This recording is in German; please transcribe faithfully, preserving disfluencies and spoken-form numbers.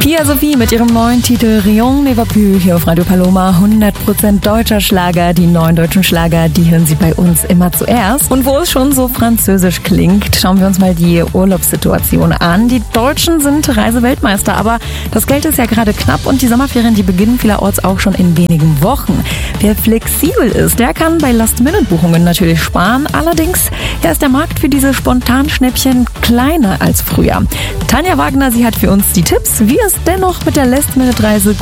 Pia Sophie mit ihrem neuen Titel Rien ne va plus hier auf Radio Paloma. hundert Prozent deutscher Schlager. Die neuen deutschen Schlager, die hören Sie bei uns immer zuerst. Und wo es schon so französisch klingt, schauen wir uns mal die Urlaubssituation an. Die Deutschen sind Reiseweltmeister, aber das Geld ist ja gerade knapp und die Sommerferien, die beginnen vielerorts auch schon in wenigen Wochen. Wer flexibel ist, der kann bei Last-Minute-Buchungen natürlich sparen. Allerdings ja, ist der Markt für diese Spontanschnäppchen kleiner als früher. Tanja Wagner, sie hat für uns die Tipps, wie es dennoch mit der Last-Minute-Reise